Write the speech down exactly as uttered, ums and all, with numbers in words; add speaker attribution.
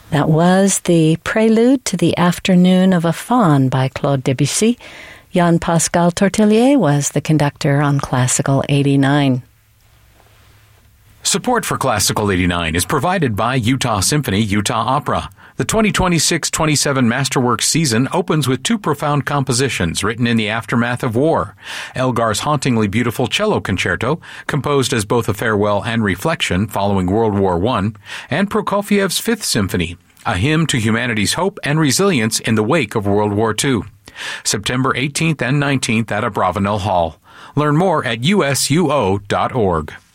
Speaker 1: That was the prelude to the Afternoon of a Faun by Claude Debussy. Jean-Pascal Tortelier was the conductor on Classical eighty-nine.
Speaker 2: Support for Classical eighty-nine is provided by Utah Symphony Utah Opera. The twenty twenty-six twenty-seven Masterworks season opens with two profound compositions written in the aftermath of war. Elgar's hauntingly beautiful cello concerto, composed as both a farewell and reflection following World War One, and Prokofiev's Fifth Symphony, a hymn to humanity's hope and resilience in the wake of World War Two. September eighteenth and nineteenth at Abravanel Hall. Learn more at U S U O dot org.